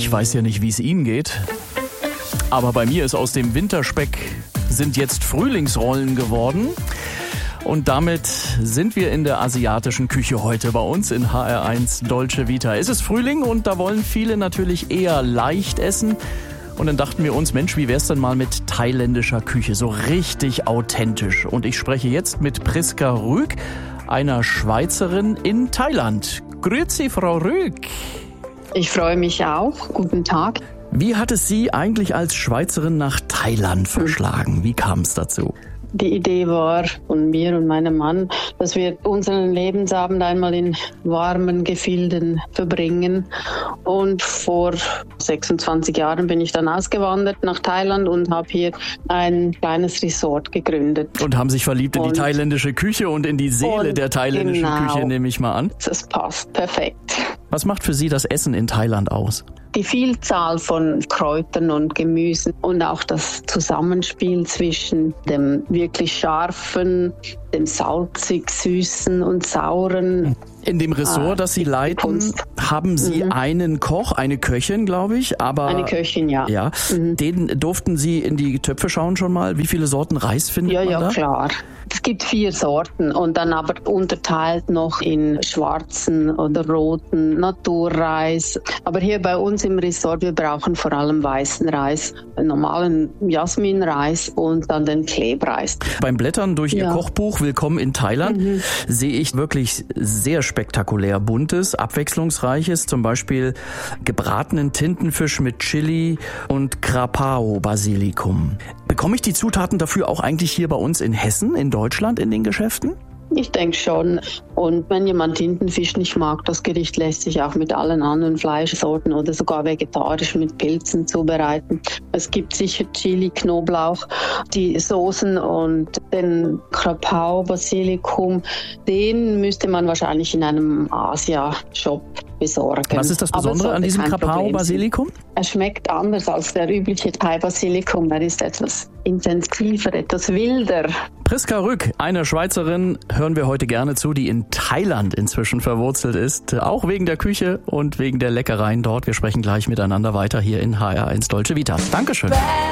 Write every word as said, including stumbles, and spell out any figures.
Ich weiß ja nicht, wie es Ihnen geht, aber bei mir ist aus dem Winterspeck sind jetzt Frühlingsrollen geworden. Und damit sind wir in der asiatischen Küche heute bei uns in H R eins Dolce Vita. Es ist Frühling und da wollen viele natürlich eher leicht essen. Und dann dachten wir uns, Mensch, wie wär's denn mal mit thailändischer Küche, so richtig authentisch. Und ich spreche jetzt mit Priska Rüegg, einer Schweizerin in Thailand. Grüezi, Frau Rüegg. Ich freue mich auch. Guten Tag. Wie hat es Sie eigentlich als Schweizerin nach Thailand verschlagen? Wie kam es dazu? Die Idee war von mir und meinem Mann, dass wir unseren Lebensabend einmal in warmen Gefilden verbringen. Und vor sechsundzwanzig Jahren bin ich dann ausgewandert nach Thailand und habe hier ein kleines Resort gegründet. Und haben sich verliebt in und, die thailändische Küche und in die Seele der thailändischen genau, Küche, nehme ich mal an. Das passt perfekt. Was macht für Sie das Essen in Thailand aus? Die Vielzahl von Kräutern und Gemüsen und auch das Zusammenspiel zwischen dem wirklich scharfen, dem salzig, süßen und sauren. In dem Ressort, ah, das Sie leiten, Kunst. haben Sie mhm. einen Koch, eine Köchin, glaube ich. Aber eine Köchin, ja. ja mhm. Den durften Sie in die Töpfe schauen schon mal? Wie viele Sorten Reis findet ja, man ja, da? Ja, klar. Es gibt vier Sorten und dann aber unterteilt noch in schwarzen oder roten Naturreis. Aber hier bei uns im Resort, wir brauchen vor allem weißen Reis, normalen Jasminreis und dann den Klebreis. Beim Blättern durch ja. Ihr Kochbuch Willkommen in Thailand mhm. sehe ich wirklich sehr spektakulär buntes, abwechslungsreiches, zum Beispiel gebratenen Tintenfisch mit Chili und Krapao Basilikum. Bekomme ich die Zutaten dafür auch eigentlich hier bei uns in Hessen, in Deutschland, in den Geschäften? Ich denke schon. Und wenn jemand Tintenfisch nicht mag, das Gericht lässt sich auch mit allen anderen Fleischsorten oder sogar vegetarisch mit Pilzen zubereiten. Es gibt sicher Chili, Knoblauch, die Soßen und den Krapao, Basilikum, den müsste man wahrscheinlich in einem Asia-Shop besorgen. Was ist das Besondere an diesem Krapao Basilikum? Er schmeckt anders als der übliche Thai-Basilikum. Er ist etwas intensiver, etwas wilder. Priska Rüegg, eine Schweizerin, hören wir heute gerne zu, die in Thailand inzwischen verwurzelt ist. Auch wegen der Küche und wegen der Leckereien dort. Wir sprechen gleich miteinander weiter hier in H R eins Dolce Vita. Dankeschön.